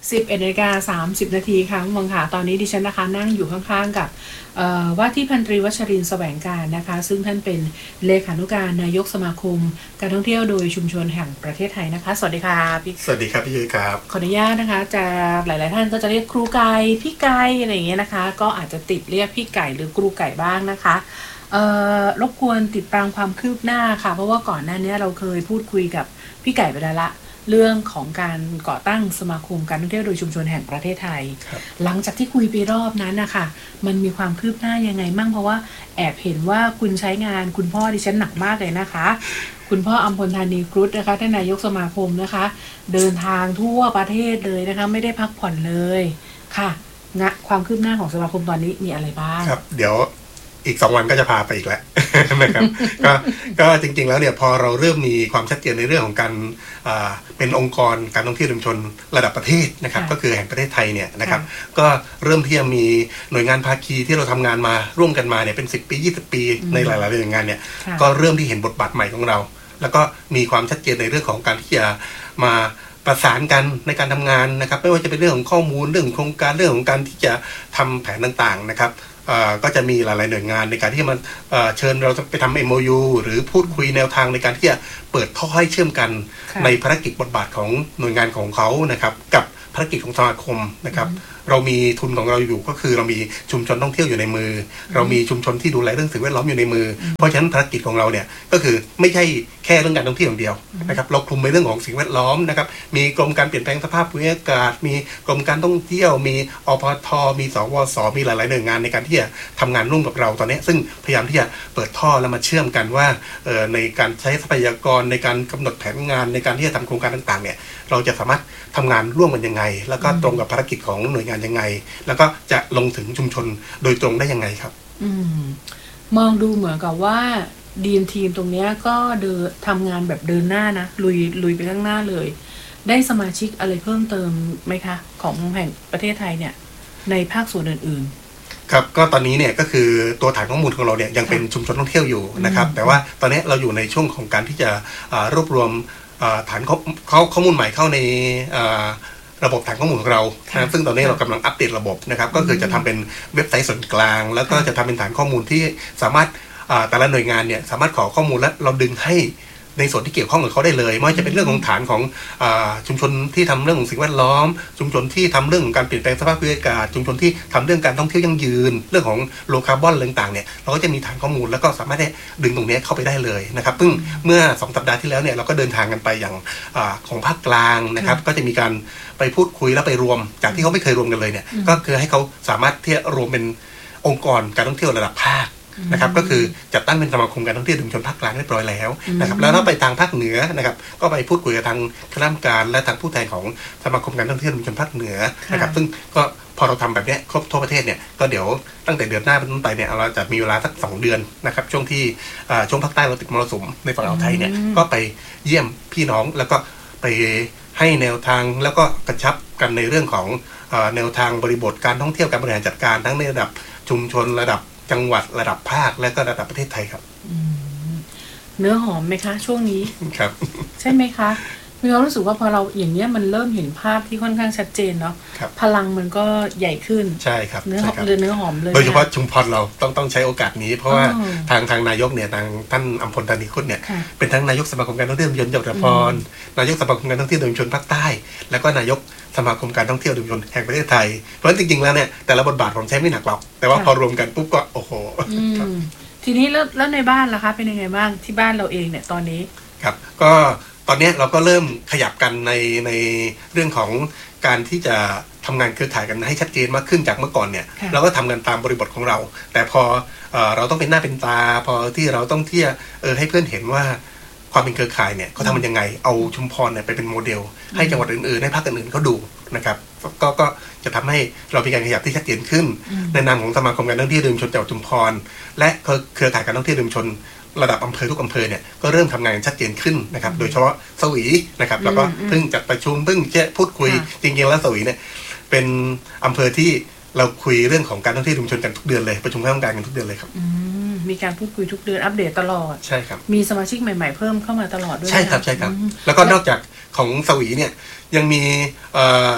11:30 นาทีค่ะคุณผู้ฟังค่ะตอนนี้ดิฉันนะคะนั่งอยู่ข้างๆกับว่าที่พันตรีวัชรินทร์แสวงการนะคะซึ่งท่านเป็นเลขานุการนายกสมาคมการท่องเที่ยวโดยชุมชนแห่งประเทศไทยนะคะสวัสดีค่ะพี่สวัสดีครับพี่ยุ้ยครับขออนุญาตนะคะจะหลายๆท่านก็จะเรียกครูไก่พี่ไก่อะไรอย่างเงี้ยนะคะก็อาจจะติดเรียกพี่ไก่หรือครูไก่บ้างนะคะรบกวนติดตามความคืบหน้าค่ะเพราะว่าก่อนหน้านี้เราเคยพูดคุยกับพี่ไก่ไปแล้วละเรื่องของการก่อตั้งสมาคมการท่องเที่ยวโดยชุมชนแห่งประเทศไทยหลังจากที่คุยไปรอบนั้นนะคะมันมีความคืบหน้ายังไงมั่งเพราะว่าแอบเห็นว่าคุณใช้งานคุณพ่อดิฉันหนักมากเลยนะคะคุณพ่ออัมพลธานีครุฑนะคะท่านนายกสมาคมนะคะเดินทางทั่วประเทศเลยนะคะไม่ได้พักผ่อนเลยค่ะความคืบหน้าของสมาคมตอนนี้มีอะไรบ้างครับเดี๋ยวอีก2 วันก็จะพาไปอีกแล้ว นะครับก็จริงๆแล้วเนี่ยพอเราเริ่มมีความชัดเจนในเรื่องของการเป็นองค์กรการท่องเที่ยวชุมชนระดับประเทศนะครับก็คือแห่งประเทศไทยเนี่ยนะครับก็เริ่มที่จะมีหน่วยงานภาคีที่เราทำงานมาร่วมกันมาเนี่ยเป็น10 ปี20 ปีในหลายๆหน่วยงานเนี่ยก็เริ่มที่เห็นบทบาทใหม่ของเราแล้วก็มีความชัดเจนในเรื่องของการที่จะมาประสานกันในการทำงานนะครับไม่ว่าจะเป็นเรื่องของข้อมูลเรื่องของโครงการเรื่องของการที่จะทำแผนต่างๆนะครับก็จะมีหลายๆหน่วยงานในการที่มันเชิญเราไปทำ MOU หรือพูดคุยแนวทางในการที่จะเปิดท่อให้เชื่อมกันในภารกิจบทบาทของหน่วยงานของเขานะครับกับภารกิจของสมาคมนะครับเรามีทุนของเราอยู่ก็คือเรามีชุมชนท่องเที่ยวอยู่ในมือเรามีชุมชนที่ดูแลเรื่องสิ่งแวดล้อมอยู่ในมือเพราะฉะนั้นภารกิจของเราเนี่ยก็คือไม่ใช่แค่เรื่องการท่องเที่ยวอย่างเดียวนะครับเราคลุมไปเรื่องของสิ่งแวดล้อมนะครับมีกรมการเปลี่ยนแปลงสภาพภูมิอากาศมีกรมการท่องเที่ยวมีอปทมีสวสมีหลายๆหน่วยงานในการที่จะทำงานร่วมกับเราตอนนี้ซึ่งพยายามที่จะเปิดท่อแล้วมาเชื่อมกันว่าในการใช้ทรัพยากรในการกำหนดแผนงานในการที่จะทำโครงการต่างๆเนี่ยเราจะสามารถทำงานร่วมกันยังไงแล้วก็ตรงกับภารกิจของหน่วยงานยังไงแล้วก็จะลงถึงชุมชนโดยตรงได้ยังไงครับมองดูเหมือนกับว่าดีมทีมตรงนี้ก็ทำงานแบบเดินหน้านะลุยไปข้างหน้าเลยได้สมาชิกอะไรเพิ่มเติมไหมคะของแห่งประเทศไทยเนี่ยในภาคส่วนอื่นๆครับก็ตอนนี้เนี่ยก็คือตัวฐานข้อมูลของเราเนี่ยยังเป็นชุมชนท่องเที่ยวอยู่นะครับแต่ว่าตอนนี้เราอยู่ในช่วงของการที่จะรวบรวมฐานข้อมูลใหม่เข้าในระบบฐานข้อมูลของเราซึ่งตอนนี้เรากำลังอัปเดตระบบนะครับก็คือจะทำเป็นเว็บไซต์ส่วนกลางแล้วก็จะทำเป็นฐานข้อมูลที่สามารถแต่ละหน่วยงานเนี่ยสามารถขอข้อมูลและเราดึงให้ในส่วนที่เกี่ยวข้องกับเขาได้เลยไม่ว่าจะเป็นเรื่องของฐานของชุมชนที่ทำเรื่องของสิ่งแวดล้อมชุมชนที่ทำเรื่องของการเปลี่ยนแปลงสภาพภูมิอากาศชุมชนที่ทำเรื่องการท่องเที่ยวยั่งยืนเรื่องของโลคาร์บอนต่างๆเนี่ยเราก็จะมีฐานข้อมูลแล้วก็สามารถได้ดึงตรงนี้เข้าไปได้เลยนะครับซึ่งเมื่อ2 สัปดาห์ที่แล้วเนี่ยเราก็เดินทางกันไปอย่างของภาคกลางนะครับก็จะมีการไปพูดคุยแล้วไปรวมจากที่เขาไม่เคยรวมกันเลยเนี่ยก็คือให้เขาสามารถที่จะรวมเป็นองค์กรการท่องเที่ยวระดับภาคนะครับก็คือจัดตั้งเป็นสมาคมการท่องเที่ยวชุมชนภาคกลางเรียบร้อยแล้วนะครับแล้วถ้าไปทางภาคเหนือนะครับก็ไปพูดคุยกับทางคณะกรรมการและทางผู้แทนของสมาคมการท่องเที่ยวชุมชนภาคเหนือนะครับซึ่งก็พอเราทำแบบนี้ครบทั่วประเทศเนี่ยก็เดี๋ยวตั้งแต่เดือนหน้าเป็นต้นไปเนี่ยเราจะมีเวลาสัก2 เดือนนะครับช่วงที่ช่วงภาคใต้เราติดมรสุมในฝั่งอ่าวไทยเนี่ยก็ไปเยี่ยมพี่น้องแล้วก็ไปให้แนวทางแล้วก็กระชับกันในเรื่องของแนวทางบริบทการท่องเที่ยวการบริหารจัดการทั้งในระดับชุมชนระดับจังหวัดระดับภาคและก็ระดับประเทศไทยครับเนื้อหอมไหมคะช่วงนี้ครับใช่ไหมคะมีความรู้สึกว่าพอเราอย่างเนี้ยมันเริ่มเห็นภาพที่ค่อนข้างชัดเจนเนาะพลังมันก็ใหญ่ขึ้นใช่ครับเนื้อหอมเลยโดยเฉพาะชุมพรเราต้องใช้โอกาสนี้เพราะว่าทางนายกเนี่ยทางท่านอัมพลธานีครุฑเนี่ยเป็นทั้งนายกสมาคมการท่องเที่ยวชุมชนจังหวัดชุมพรนายกสมาคมการท่องเที่ยวชุมชนภาคใต้แล้วก็นายกสมาคมการท่องเที่ยวชุมชนแห่งประเทศไทยเพราะฉะนั้นจริงๆแล้วเนี่ยแต่ละบทบาทผมใช้ไม่หนักหรอกแต่ว่าพอรวมกันปุ๊บก็โอ้โหทีนี้แล้วในบ้านล่ะคะเป็นยังไงบ้างที่บ้านเราเองเนี่ยตอนนี้ครับก็ตอนนี้เราก็เริ่มขยับกันในเรื่องของการที่จะทำงานเครือข่ายกันให้ชัดเจนมากขึ้นจากเมื่อก่อนเนี่ยเราก็ทำกันตามบริบทของเราแต่พอเราต้องเป็นหน้าเป็นตาพอที่เราต้องที่จะให้เพื่อนเห็นว่าความเป็นเครือข่ายเนี่ยเขาทำมันยังไงเอาชุมพรเนี่ยไปเป็นโมเดลให้จังหวัดอื่นๆให้ภาคอื่นๆเขาดูนะครับก็จะทำให้เรามีการขยับที่ชัดเจนขึ้นในนามของสมาคมการท่องเที่ยวชุมชนจังหวัดชุมพรและเครือข่ายการท่องเที่ยวชุมชนระดับอำเภอทุกอำเภอเนี่ยก็เริ่มทำงานชัดเจนขึ้นนะครับโดยเฉพาะสวีนะครับแล้วก็เพิ่งจัดประชุมเพิ่งจะพูดคุยจริงๆแล้วสวีเนี่ยเป็นอำเภอที่เราคุยเรื่องของการท่องเที่ยวชุมชนกันทุกเดือนเลยประชุมคณะกรรมการกันทุกเดือนเลยครับมีการพูดคุยทุกเดือนอัปเดตตลอดใช่ครับมีสมาชิกใหม่ๆเพิ่มเข้ามาตลอดด้วยใช่ครับแล้วก็นอกจากของสวีเนี่ยยังมี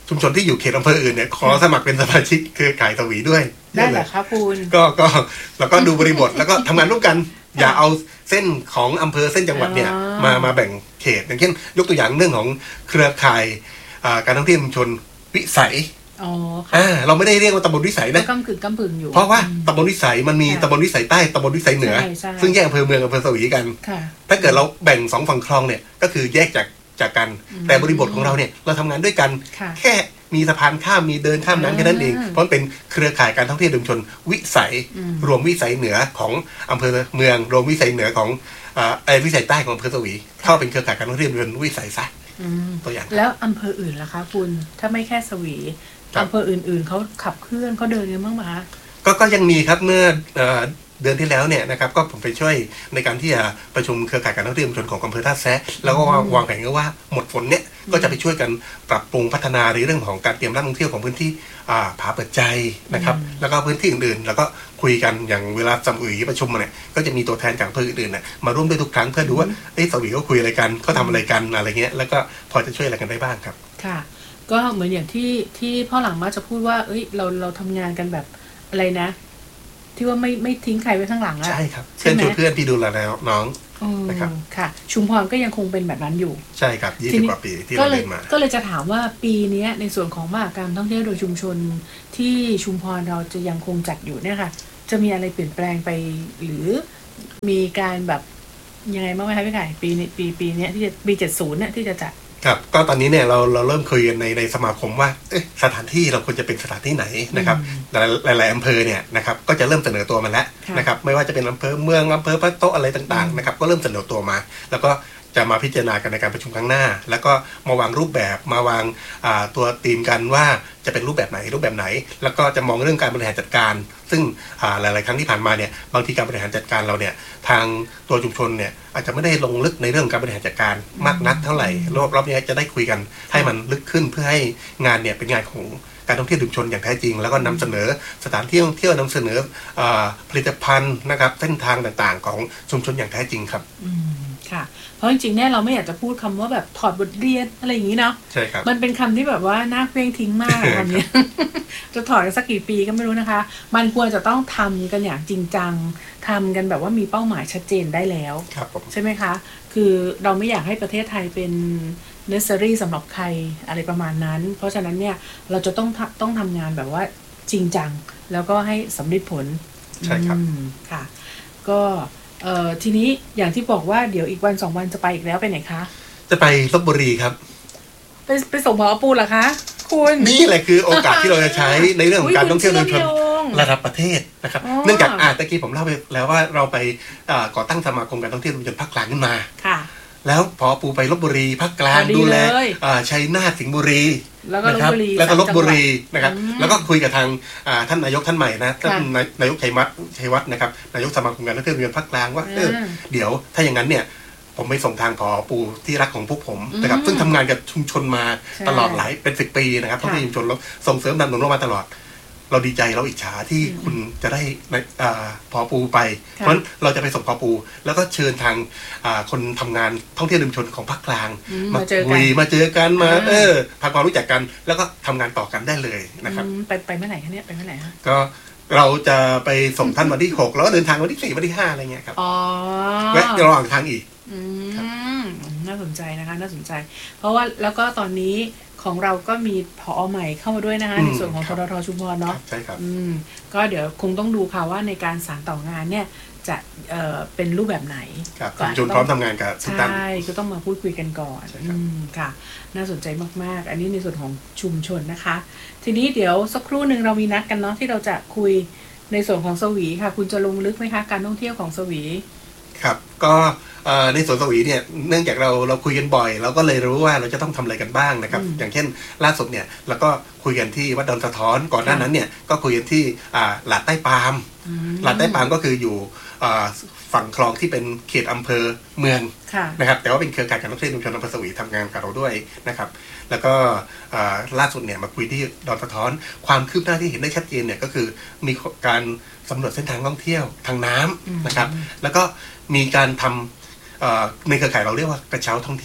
ชุมชนที่อยู่เขตอำเภออื่นเนี่ยขอสมัครเป็นสมาชิกเครือข่ายสวีด้วยได้เหรอครับคุณก็แล้วก็ดูบริบทแล้วก็ทำงานร่วมกันอย่าเอาเส้นของอำเภอเส้นจังหวัดเนี่ยมาแบ่งเขตอย่างเช่นยกตัวอย่างเรื่องของเครือข่ายการท่องเที่ยวชุมชนวิสัยเราไม่ได้เรียกว่าตำบลวิสัยนะก้ำกึ่งอยู่เพราะว่าตำบลวิสัยมันมีตำบลวิสัยใต้ตำบลวิสัยเหนือซึ่งแยกอำเภอเมืองอำเภอสวีกันถ้าเกิดเราแบ่ง2ฝั่งคลองเนี่ยก็คือแยกจากกันแต่บริบทของเราเนี่ยเราทำงานด้วยกันแค่มีสะพานข้ามมีเดินข้ามน้ำแค่นั้นเองเพราะเป็นเครือข่ายการท่องเที่ยวชุมชนวิสัยรวมวิสัยเหนือของอำเภอเมืองรวมวิสัยเหนือของวิสัยใต้ของอำเภอสวีเข้าเป็นเครือข่ายการท่องเที่ยวชุมชนวิสัยซะตัวอย่างแล้วอำเภออื่นล่ะคะคุณถ้าไม่แค่สวีอำเภออื่นๆเขาขับเคลื่อนเขาเดินกันบ้างไหมคะก็ยังมีครับเมื่อเดือนที่แล้วเนี่ยนะครับก็ผมไปช่วยในการที่จะประชุมเครือข่ายการท่องเที่ยวชุมชนของอำเภอท่าแซะแล้วก็วางแผนกันว่าหมดฝนเนี่ยก็จะไปช่วยกันปรับปรุงพัฒนาในเรื่องของการเตรียมรับนักท่องเที่ยวของพื้นที่ผาเปิดใจนะครับแล้วก็พื้นที่อื่นๆแล้วก็คุยกันอย่างเวลาสวีประชุมเนี่ยก็จะมีตัวแทนจากอำเภออื่นๆเนี่ยมาร่วมด้วยทุกครั้งเพื่อดูว่าสวีเขาคุยอะไรกันเขาทำอะไรกันอะไรเงี้ยแล้วก็พอจะช่วยอะไรกันได้บ้างครับค่ะก็เหมือนอย่างที่พ่อหลังมักจะพูดว่าเราทำงานกันแบบอะไรนะที่ว่าไม่ทิ้งใครไว้ข้างหลังอะใช่ครับเพื่อนเพื่อนที่ดูแลน้องนะครับค่ะชุมพรก็ยังคงเป็นแบบนั้นอยู่ใช่ครับ20 กว่าปีที่เราเดินมาก็เลยจะถามว่าปีนี้ในส่วนของมหกรรมท่องเที่ยวโดยชุมชนที่ชุมพรเราจะยังคงจัดอยู่เนี่ยค่ะจะมีอะไรเปลี่ยนแปลงไปหรือมีการแบบยังไงบ้างไหมคะพี่ไก่ปีนี้ที่จะปี70เนี่ยที่จะจัดครับก็ตอนนี้เนี่ยเราเริ่มคุยกันในสมาคมว่าสถานที่เราควรจะเป็นสถานที่ไหนนะครับหลายอำเภอเนี่ยนะครับก็จะเริ่มเสนอตัวมาแล้วนะครับไม่ว่าจะเป็นอำเภอเมืองอำเภอพระโต๊ะอะไรต่างๆนะครับก็เริ่มเสนอตัวมาแล้วก็จะมาพิจารณากันในการประชุมครั้งหน้าแล้วก็มาวางรูปแบบมาวางตัวธีมกันว่าจะเป็นรูปแบบไหนแล้วก็จะมองเรื่องการบริหารจัดการซึ่งหลายๆครั้งที่ผ่านมาเนี่ยบางทีการบริหารจัดการเราเนี่ยทางตัวชุมชนเนี่ยอาจจะไม่ได้ลงลึกในเรื่องการบริหารจัดการมากนักเท่าไหร่รอบนี้จะได้คุยกันให้มันลึกขึ้นเพื่อให้งานเนี่ยเป็นงานของการท่องเที่ยวชุมชนอย่างแท้จริงแล้วก็นำเสนอสถานที่ท่องเที่ยวนำเสนอผลิตภัณฑ์นะครับเส้นทางต่างๆของชุมชนอย่างแท้จริงครับค่ะเพราะจริงๆเนี่ยเราไม่อยากจะพูดคำว่าแบบถอดบทเรียนอะไรอย่างนี้เนาะใช่ครับมันเป็นคำที่แบบว่าน่าเคว้งทิ้งมากคำนี้ จะถอดกันสักกี่ปีก็ไม่รู้นะคะมันควรจะต้องทำกันอย่างจริงจังทำกันแบบว่ามีเป้าหมายชัดเจนได้แล้วใช่ไหมคะคือเราไม่อยากให้ประเทศไทยเป็นเนสเซอรี่สำหรับใครอะไรประมาณนั้นเพราะฉะนั้นเนี่ยเราจะต้องทำงานแบบว่าจริงจังแล้วก็ให้สำเร็จผลใช่ครับค่ะก็ทีนี้อย่างที่บอกว่าเดี๋ยวอีกวัน2 วันจะไปอีกแล้วไปไหนคะจะไปลพบุรีครับไปส่งผอ.ปูเหรอคะคุณนี่แหละคือโอกาสที่เราจะใช้ในเรื่องของการท่องเที่ยวโดยชนระดับประเทศนะครับเนื่องจากตะกี้ผมเล่าไปแล้วว่าเราไปก่อตั้งสมาคมการท่องเที่ยวโดยชนภาคกลางขึ้นมาค่ะแล้วผอ.ปูไปลพบุรีภาคกลางดูแลชัยนาทสิงห์บุรีนะครับแล้วก็ลพบุรีนะครับแล้วก็คุยกับทางท่านนายกท่านใหม่นะท่านนายกชัยวัฒน์นะครับนายกสมาคมการท่องเที่ยวโดยชนภาคกลางว่าเดี๋ยวถ้าอย่างนั้นเนี่ยผมไปส่งทางผอ.ปูที่รักของพวกผมนะครับซึ่งทำงานกับชุมชนมาตลอดหลายเป็น10 ปีนะครับท่องเที่ยวชุมชนแล้วส่งเสริมดันหนุนมาตลอดเราดีใจเราอิจฉาที่คุณจะได้ผอ.ปูไปเพราะฉะนั้นเราจะไปส่งผอ.ปูแล้วก็เชิญทางคนทำงานท่องเที่ยวชุมชนของภาคกลางมาคุยมาเจอกันมาพาความรู้จักกันแล้วก็ทำงานต่อกันได้เลยนะครับไปเมื่อไหร่คะเนี่ยไปเมื่อไหร่ฮะก็เราจะไปส่งท่านวันที่6แล้วก็เดินทางวันที่4วันที่5อะไรเงี้ยครับและระหว่างทางอีกน่าสนใจนะคะน่าสนใจเพราะว่าแล้วก็ตอนนี้ของเราก็มีผอ.ใหม่เข้ามาด้วยนะคะในส่วนของททท.ชุมพรเนาะใช่ครับก็เดี๋ยวคงต้องดูค่ะว่าในการสานต่องานเนี่ยจะเป็นรูปแบบไหนชุมชนพร้อมทำงานกับทุกท่านใช่ก็ต้องมาพูดคุยกันก่อนค่ะน่าสนใจมากๆอันนี้ในส่วนของชุมชนนะคะทีนี้เดี๋ยวสักครู่หนึ่งเรามีนัดกันเนาะที่เราจะคุยในส่วนของสวีค่ะคุณจะลงลึกไหมคะการท่องเที่ยวของสวีครับก็ในสวนสวีเนี่ยเนื่องจากเราคุยกันบ่อยเราก็เลยรู้ว่าเราจะต้องทำอะไรกันบ้างนะครับอย่างเช่นล่าสุดเนี่ยเราก็คุยกันที่วัดดอนสะท้อนก่อนหน้านั้นเนี่ยก็คุยกันที่หลาดใต้ปาล์มหลาดใต้ปาล์มก็คืออยู่ฝั่งคลองที่เป็นเขตอำเภอเมืองนะครับแต่ว่าเป็นเครือข่ายการท่องเที่ยวชุมชนอำเภอสวีทำงานกับเราด้วยนะครับแล้วก็ล่าสุดเนี่ยมาคุยที่ดอนสะท้อนความคืบหน้าที่เห็นได้ชัดเจนเนี่ยก็คือมีการสำรวจเส้นทางท่องเที่ยวทางน้ำนะครับแล้วก็มีการทำในเครือข่ายเราเรียกว่ากระเช้าท่องเที่ยว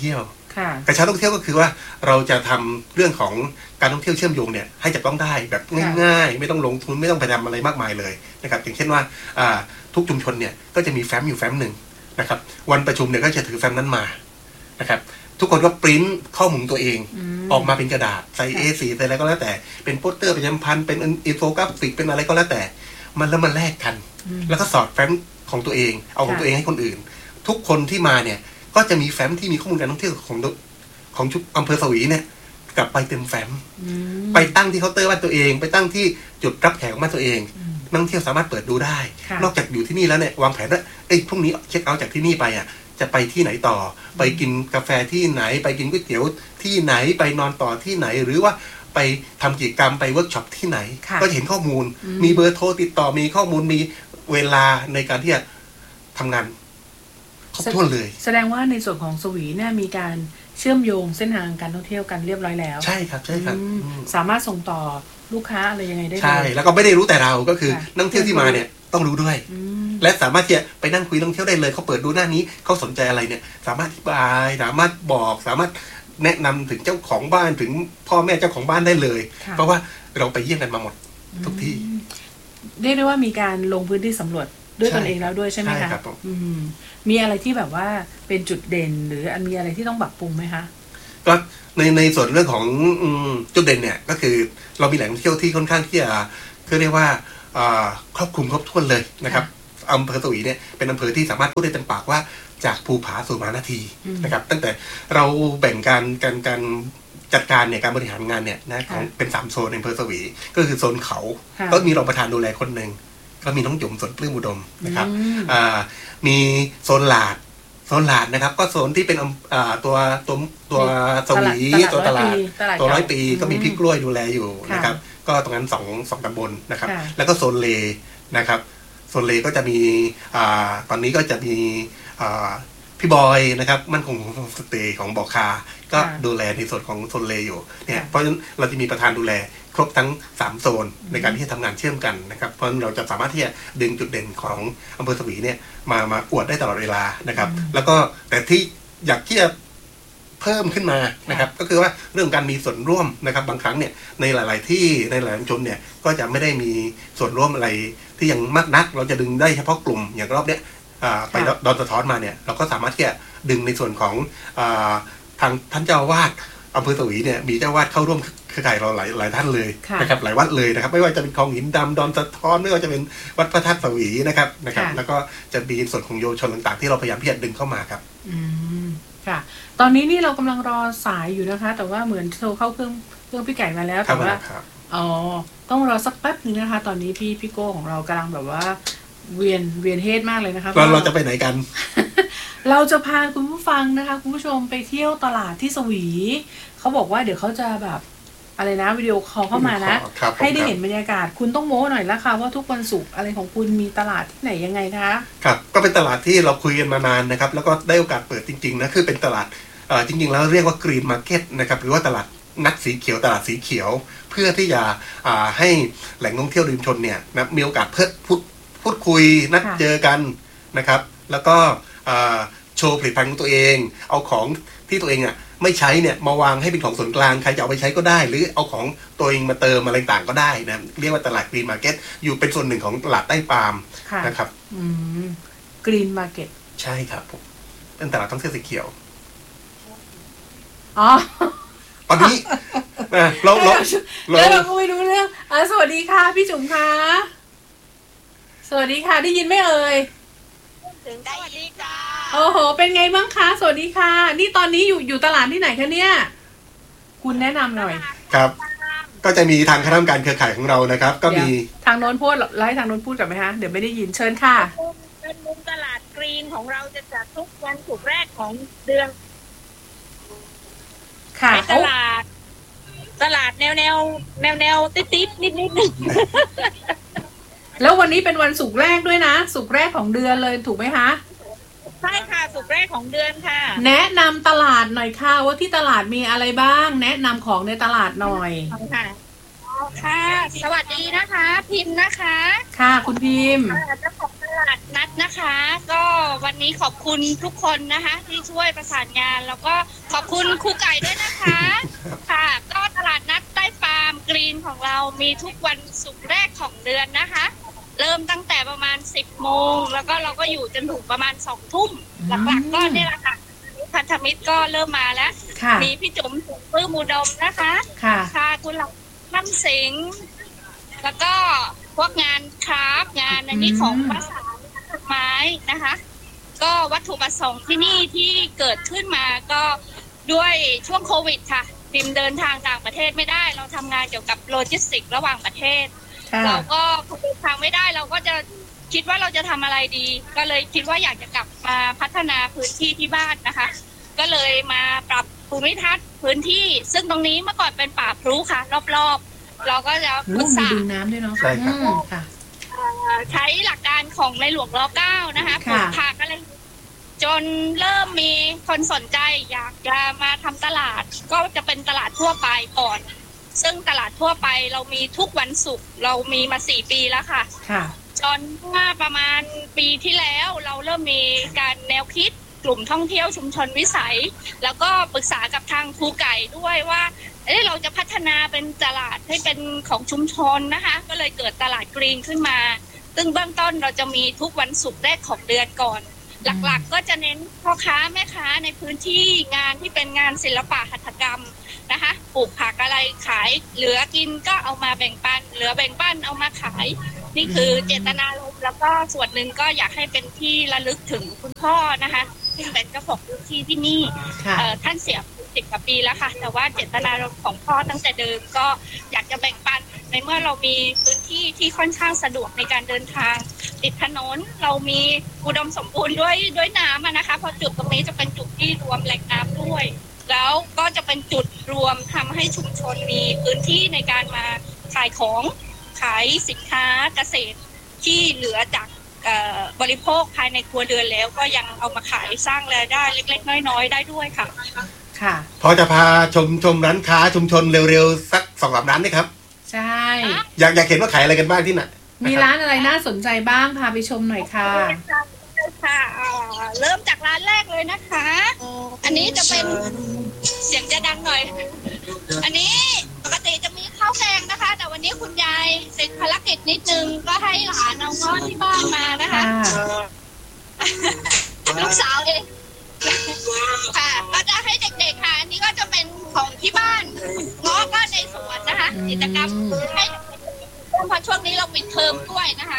กระเช้าท่องเที่ยวก็คือว่าเราจะทำเรื่องของการท่องเที่ยวเชื่อมโยงเนี่ยให้จับต้องได้แบบง่ายๆไม่ต้องลงทุนไม่ต้องไปทำอะไรมากมายเลยนะครับอย่างเช่นว่าทุกชุมชนเนี่ยก็จะมีแฟ้มอยู่แฟ้มหนึ่งนะครับวันประชุมเนี่ยก็จะถือแฟ้มนั้นมานะครับทุกคนก็ปริ้นข้อมูลตัวเองออกมาเป็นกระดาษใส่ A4 ใส่อะไรก็แล้วแต่เป็นโปสเตอร์ประจำพันธ์เป็นอินโฟกราฟิกเป็นอะไรก็แล้วแต่มันแลกกันแล้วก็สอดแฟ้มของตัวเองเอาของตัวเองให้คนอื่นทุกคนที่มาเนี่ยก็จะมีแฟ้มที่มีข้อมูลการท่องเที่ยวของอำเภอสวีเนี่ยกลับไปเต็มแฟ้มไปตั้งที่เคาน์เตอร์บ้านตัวเองไปตั้งที่จุดรับแขกของบ้านตัวเองนักท่องเที่ยวสามารถเปิดดูได้นอกจากอยู่ที่นี่แล้วเนี่ยวางแผนว่าพรุ่งนี้เช็คเอาท์จากที่นี่ไปจะไปที่ไหนต่อไปกินกาแฟที่ไหนไปกินก๋วยเตี๋ยวที่ไหนไปนอนต่อที่ไหนหรือว่าไปทำกิจกรรมไปเวิร์กช็อปที่ไหนก็จะเห็นข้อมูลมีเบอร์โทรติดต่อมีข้อมูลมีเวลาในการที่จะทำงานครบถ้วนเลยแสดงว่าในส่วนของสวีเนี่ยมีการเชื่อมโยงเส้นทางการท่องเที่ยวกันเรียบร้อยแล้วใช่ครับสามารถส่งต่อลูกค้าอะไรยังไงได้ใช่แล้วก็ไม่ได้รู้แต่เราก็คือนักท่องเที่ยวที่มาเนี่ยต้องรู้ด้วยและสามารถที่จะไปนั่งคุยนักท่องเที่ยวได้เลยเขาเปิดดูหน้านี้เขาสนใจอะไรเนี่ยสามารถอธิบายสามารถบอกสามารถแนะนำถึงเจ้าของบ้านถึงพ่อแม่เจ้าของบ้านได้เลยเพราะว่าเราไปเยี่ยมกันมาหมดทุกที่เรียกได้ว่ามีการลงพื้นที่สำรวจด้วยตนเองแล้วด้วยใช่ไหมคะมีอะไรที่แบบว่าเป็นจุดเด่นหรือมีอะไรที่ต้องปรับปรุงไหมคะก็ในส่วนเรื่องของจุดเด่นเนี่ยก็คือเรามีแหล่งท่องเที่ยวที่ค่อนข้างที่จะเรียกว่าครอบคลุมครบถ้วนเลยนะครับอำเภอสวีเนี่ยเป็นอำเภอที่สามารถพูดได้เต็มปากว่าจากภูผาสู่มหานาทีนะครับตั้งแต่เราแบ่งการจัดการเนี่ยการบริหารงานเนี่ยนะของเป็น3โซนในอำเภอสวีก็คือโซนเขาก็มีรองประธานดูแลคนหนึ่งก็มีน้องจุ๋มสวนปลื้มอุดมนะครับมีโซนหลาดนะครับก็โซนที่เป็นตัวสวีตัวตลาดตัว100 ปีก็มีพี่กล้วยดูแลอยู่นะครับก็ตรงนั้น2ตำบลนะครับแล้วก็โซนเลนะครับโซนเลก็จะมีตอนนี้ก็จะมีพี่บอยนะครับมั่นคงของสเตย์ของบอกคาก็ดูแลในส่วนของโซนเลอยู่เนี่ยเพราะฉะนั้นเราจะมีประธานดูแลครบทั้ง3โซนในการที่จะทำงานเชื่อมกันนะครับเพราะฉะนั้นเราจะสามารถที่จะดึงจุดเด่นของอำเภอสวีเนี่ยมาอวดได้ตลอดเวลานะครับแล้วก็แต่ที่อยากที่จะเพิ่มขึ้นมานะครับก็คือว่าเรื่องการมีส่วนร่วมนะครับบางครั้งเนี่ยในหลายๆที่ในหลายชุมชนเนี่ยก็จะไม่ได้มีส่วนร่วมอะไรที่ยังมากนักเราจะดึงได้เฉพาะกลุ่มอย่างรอบเนี้ยไปดอนสะท้อนมาเนี่ยเราก็สามารถที่จะดึงในส่วนของทางท่านเจ้าอาวาสอำเภอสวีเนี่ยมีเจ้าอาวาสเข้าร่วมเครือข่ายเราหลายท่านเลยนะครับหลายวัดเลยนะครับไม่ว่าจะเป็นคลองหินดำดอนสะท้อนไม่ว่าจะเป็นวัดพระธาตุสวีนะครับแล้วก็จะมีส่วนของโยชนต่างๆที่เราพยายามที่จะดึงเข้ามาครับค่ะตอนนี้นี่เรากำลังรอสายอยู่นะคะแต่ว่าเหมือนโทรเข้าเครื่องพี่ไก่มาแล้วแต่ว่าต้องรอสักแป๊บนึงนะคะตอนนี้พี่โก้ของเรากำลังแบบว่าเวียนเฮดมากเลยนะคะเราจะไปไหนกันเราจะพาคุณผู้ฟังนะคะคุณผู้ชมไปเที่ยวตลาดที่สวีเขาบอกว่าเดี๋ยวเขาจะแบบอะไรนะวิดีโอคอลเข้ามานะให้ได้เห็นบรรยากาศคุณต้องโม้หน่อยละค่ะว่าทุกวันศุกร์อะไรของคุณมีตลาดที่ไหนยังไงคะครับก็เป็นตลาดที่เราคุยกันมานานนะครับแล้วก็ได้โอกาสเปิดจริงๆนะคือเป็นตลาดจริงๆแล้วเรียกว่ากรีนมาร์เก็ตนะครับหรือว่าตลาดนัดสีเขียวตลาดสีเขียวเพื่อที่จะให้แหล่งท่องเที่ยวริมชนเนี่ยนะมีโอกาสพูดคุยนัดเจอกันนะครับแล้วก็โชว์ผลิตภัณฑ์ของตัวเองเอาของที่ตัวเองไม่ใช้เนี่ยมาวางให้เป็นของส่วนกลางใครจะเอาไปใช้ก็ได้หรือเอาของตัวเองมาเติมอะไรต่างก็ได้นะเรียกว่าตลาดกรีนมาร์เก็ตอยู่เป็นส่วนหนึ่งของตลาดใต้ปาล์มนะครับกรีนมาร์เก็ตใช่ครับผมเป็นตลาดท่องเที่ยวสีเขียวตอนนี้เราก็ไม่รู้เรื่องสวัสดีค่ะพี่จุ๋มค่ะสวัสดีค่ะได้ยินไหมเอ่ยถึงได้ยินจ้าโอ้โหเป็นไงบ้างคะสวัสดีค่ะนี่ตอนนี้อยู่ตลาดที่ไหนคะเนี่ยคุณแนะนำหน่อยครับก็จะมีทางคณะกรรมการเครือข่ายของเรานะครับก็มีทางโน้นพูดแล้วให้ทางโน้นพูดกับไหมคะเดี๋ยวไม่ได้ยินเชิญค่ะเป็นมุมตลาดกรีนของเราจะจัดทุกวันศุกร์แรกของเดือนค่ะตลาดแนวติดนิดนึงแล้ววันนี้เป็นวันศุกร์แรกด้วยนะศุกร์แรกของเดือนเลยถูกไหมคะใช่ค่ะศุกร์แรกของเดือนค่ะแนะนำตลาดหน่อยค่ะว่าที่ตลาดมีอะไรบ้างแนะนำของในตลาดหน่อยค่ะสวัสดีนะคะพิมพ์นะคะค่ะคุณพิมพ์เจ้าของตลาดนัดนะคะ ก็วันนี้ขอบคุณทุกคนนะคะที่ช่วยประสานงาน แล้วก็ขอบคุณครูไก่ด้วยนะคะค่ะก็ตลาดนัดใต้ฟาร์มกรีนของเรามีทุกวันศุกร์แรกของเดือนนะคะ เริ่มตั้งแต่ประมาณ 10 โมงแล้วก็เราก็อยู่จนถึงประมาณ 2 ทุ่มหลักๆก็นี่แหละค่ะพันธมิตรก็เริ่มมาแล้วค่ะมีพี่จุ๋มปลื้มอุดมนะคะค่ะค่ะคุณหลักน้ำสิงห์แล้วก็พวกงานคราฟต์งานอันนี้ของภาษาไม้นะคะ ก็วัตถุประสงค์ที่นี่ที่เกิดขึ้นมาก็ด้วยช่วงโควิดค่ะพิมเดินทางต่างประเทศไม่ได้เราทำงานเกี่ยวกับโลจิสติกส์ระหว่างประเทศค่ะเราก็เดินทางไม่ได้เราก็จะคิดว่าเราจะทำอะไรดี ก็เลยคิดว่าอยากจะกลับมาพัฒนาพื้นที่ที่บ้านนะคะ ก็เลยมาปรับภูมิทัศน์พื้นที่ ซึ่งตรงนี้เมื่อก่อนเป็นป่าพรุค่ะรอบๆเราก็จะปรึกมีษาดึงน้ำด้วยเนาะใช่ครับค่ะใช้หลักการของในหลวงร.9 นะคะปลูกผักอะไรจนเริ่มมีคนสนใจอยากจะมาทำตลาด ก็จะเป็นตลาดทั่วไปก่อน ซึ่งตลาดทั่วไปเรามีทุกวันศุกร์เรามีมา4 ปีแล้วค่ะค่ะจนเมื่อประมาณปีที่แล้วเราเริ่มมีการแนวคิดกลุ่มท่องเที่ยวชุมชนวิสัย แล้วก็ปรึกษากับทางครูไก่ด้วยว่าเราจะพัฒนาเป็นตลาดให้เป็นของชุมชนนะคะ ก็เลยเกิดตลาดกรีนขึ้นมา ซึ่งเบื้องต้นเราจะมีทุกวันศุกร์แรกของเดือนก่อน หลักๆก็จะเน้นพ่อค้าแม่ค้าในพื้นที่งานที่เป็นงานศิลปะหัตถกรรมนะคะปลูกผักอะไรขายเหลือกินก็เอามาแบ่งปันเหลือแบ่งปันเอามาขาย นี่คือเจตนารมณ์แล้วก็ส่วนหนึ่งก็อยากให้เป็นที่ระลึกถึงคุณพ่อนะคะซึ่งเป็นเจ้าของพื้นที่ที่นี่ค่ะท่านเสีย10 กว่าปีแล้วค่ะแต่ว่าเจตนารมณ์ของพ่อตั้งแต่เดิมก็อยากจะแบ่งปันในเมื่อเรามีพื้นที่ที่ค่อนข้างสะดวกในการเดินทางติดถนนเรามีอุดมสมบูรณ์ด้วยน้ำนะคะเพราะจุดตรงนี้จะเป็นจุดที่รวมแหล่งน้ำด้วยแล้วก็จะเป็นจุดรวมทำให้ชุมชนมีพื้นที่ในการมาขายของขายสินค้าเกษตรที่เหลือจากบริโภคภายในครัวเรือนแล้วก็ยังเอามาขายสร้างรายได้เล็กๆน้อยๆได้ด้วยค่ะค่ะพอจะพาชมร้านค้าชุมชนเร็วๆสัก2-3 ร้านนี่ครับใช่อยากเห็นว่าขายอะไรกันบ้างที่ไหนมีร้านอะไรน่าสนใจบ้างพาไปชมหน่อยค่ะค่ะเริ่มจากร้านแรกเลยนะคะ อันนี้จะเป็นเสียงจะดังหน่อย อันนี้ปกติจะมีข้าวแกงนะคะ แต่วันนี้คุณยายติดภารกิจนิดนึงก็ให้หลานเอาง้อที่บ้านมานะคะ ลูกสาวเองค่ะก็จะให้เด็กๆค่ะอันนี้ก็จะเป็นของที่บ้านง้อก็ในสวนนะคะกิจกรรมให้เพราะช่วงนี้เราปิดเทอมด้วยนะคะ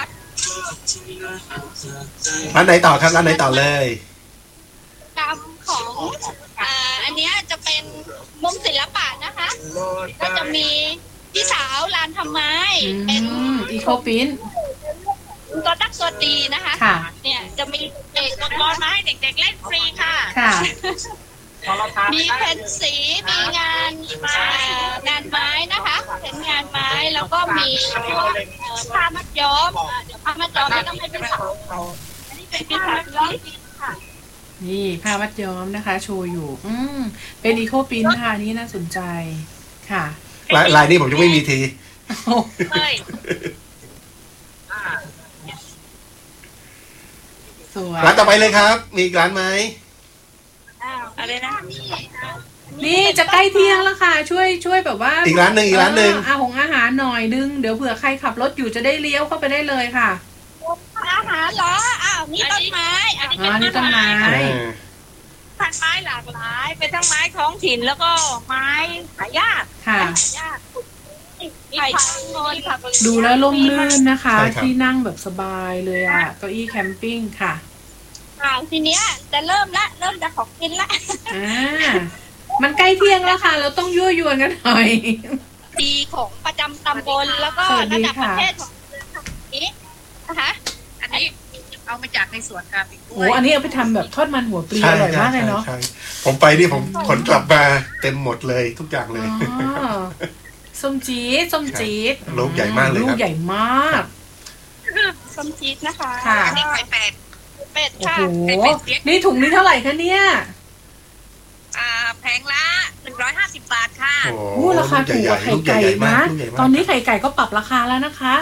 ร้านไหนต่อครับร้านไหนต่อเลยกรรมของอันนี้จะเป็นมุมศิลปะนะคะ ก็จะมีพี่สาวลานทำไม้เป็นอีโคปินตัวตักตัวตีนะคะค่ะเนี่ยจะมีเด็กบอลมาให้เด็กๆเล่นฟรีค่ะค่ะมีเพนสีมีงานไม้นะคะเป็นงานไม้แล้วก็มีผ้ามัดย้อมเดี๋ยวผ้ามัดย้อมไม่ต้องให้พี่สาวอันนี้เป็นผ้ามัดย้อมค่ะนี่ผ้ามัดย้อมนะคะ โชว์อยู่ เป็นอีโคปินค่ะนี่น่าสนใจค่ะลายนี้ผมยังไม่มีทีเฮ้ยสวยร้านต่อไปเลยครับ มีอีกร้านไหมอะไรนะนี่จะใกล้เที่ยงแล้วค่ะ ช่วยแบบว่าอีกร้านหนึ่งอาหารหน่อยนึงเดี๋ยวเผื่อใครขับรถอยู่จะได้เลี้ยวเข้าไปได้เลยค่ะอาหารเหรอนี่ต้นไม้อันนี้นี่ต้นไม้พันไม้หลากหลายเป็นทั้งไม้ท้องถิ่นแล้วก็ไม้หายากค่ะยากมีผักงอนผักดูแล้วร่มรื่นนะคะใช่ครับที่นั่งแบบสบายเลยอ่ะเก้าอี้แคมปิ้งค่ะทีเนี้ยจะเริ่มจะของกินละมันใกล้เที่ยงแล้วค่ะ เราต้องยั่วยวนกันหน่อยปีของประจำตำบลแล้วก็สวัสระดีดับปค่ะระเทศของนี้นะคะอันนี้เอามาจากในสวนครับโอ้อันนี้เอาไปทำแบบทอดมันหัวปลีอร่อยมากเลยเนาะใช่ผมไปนี่ผมขนกลับมาเต็มหมดเลยทุกอย่างเลยอ๋อส้มจี๊ดลูกใหญ่มากเลยครับลูกใหญ่มากส้มจี๊ดนะคะค่ะอันนี้ไข่เป็ดเป็ดโอ้ค่ะโหนี่ถุงนี้เท่าไหร่คะเนี่ยแผงละ150 บาทค่ะโอ้โอ้ราคาถูกกว่าไข่ไก่ลูใหญ่ๆนะลูกใหญ่มากตอนนี้ไข่ไก่ก็ปรับราคาแล้วนะคะอืม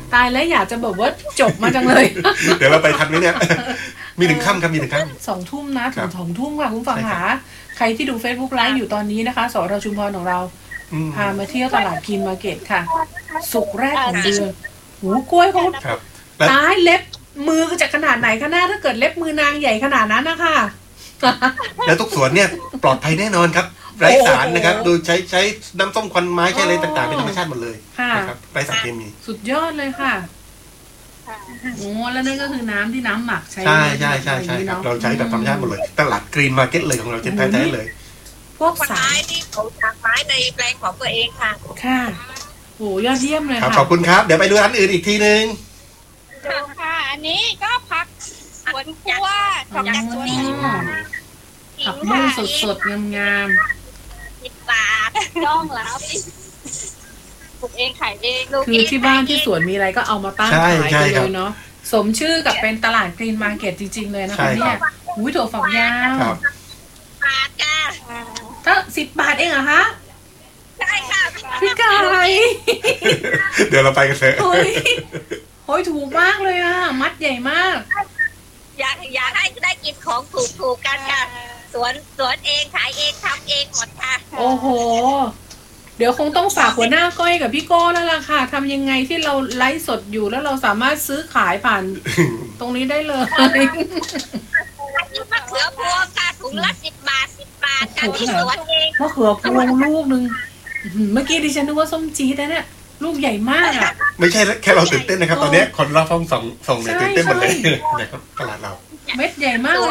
ตายแล้วอยากจะบอกว่าจบมาจังเลยเดี๋ยวเราไปทันไหมเนี่ย มีถึงค่ำครับมีถึงค่ำ 2 ทุ่มนะคถึรังบ 2 ทุ่มค่ะคุณฟังใช่ครัหาบใครที่ดู Facebook ไลฟ์อยู่ตอนนี้นะคะสรชุมพรของเราอืมพามาเที่ยวตลาดกรีนมาร์เก็ตค่ะ สุกร์แรกของเดือนหูกล้วยเขาครับแล้วตายเล็บมือจะขนาดไหนคะหน้าถ้าเกิดเล็บมือนางใหญ่ขนาดนั้นนะคะแล้วทุกสวนเนี่ยปลอดภัยแน่นอนครับไร้สารนะครับโดยใช้น้ำส้มควันไม้ใช้อะไรต่างๆเป็นธรรมชาติหมดเลยค่ะนะครับไร้สารเคมีสุดยอดเลยค่ะโอ้แล้วนั่นก็คือน้ำที่น้ำหมักใช้ใช่อะไรอย่างนี้ครับเนาะเราใช้แบบธรรมชาติหมดเลยตลาดกรีนมาร์เก็ตเลยของเราแท้ๆเลยพวกต้นสาไม้รที่ปลูกจากไม้ในแปลงของตัวเองค่ะค่ะโอ้ยอดเยี่ยมเลยครับค่ะขอบคุณครับเดี๋ยวไปดูร้านอื่นอีกทีนึงค่ะ อันนี้ก็ผักสวนครัวผักจากสวนอืครัวมผักบุ้งสดๆงาม 10 บาทย่องแล้วปลูกเองขายเองๆคือที่บ้านที่สวนมีอะไรก็เอามาตั้งใช่ขายใช่กันครัเลบยเนาะสมชื่อกับเป็นตลาดกรีนมาร์เก็ตจริงๆเลยนะใช่คะคเนี่รัยบอุ้ยถั่วฝักยาวครับบาทจ้าถ้า10 บาทเองเหรอคะใช่ค่ะพี่ไก่เดี๋ยวเราไปกันเถอะเฮ้ยโอ้ยถูกมากเลยอ่ะมัดใหญ่มากอยากให้ได้กินของถูกๆกันค่ะสวนเองขายเองทำเองหมดค่ะโอ้โห เดี๋ยวคงต้องฝากหัวหน้าก้อยกับพี่โก้แล้วล่ะค่ะทำยังไงที่เราไลฟ์สดอยู่แล้วเราสามารถซื้อขายผ่านตรงนี้ได้เลยมะเขือพวงค่ะถุงละ10 บาทค่ะที่สวนเองมะเขือพวงลูกนึงอื้อหือเมื่อกี้ดิฉันนึกว่าส้มจี๊ดนะเนี่ยลูกใหญ่มากอ่ะไม่ใช่แค่เราตื่นเต้นนะครับ ตอนนี้คนรอบห้องส่งเนี่ยใช่ตื่นเต้นหมดเลยใช่นะครับตลาดเราเม็ดใหญ่มากเลย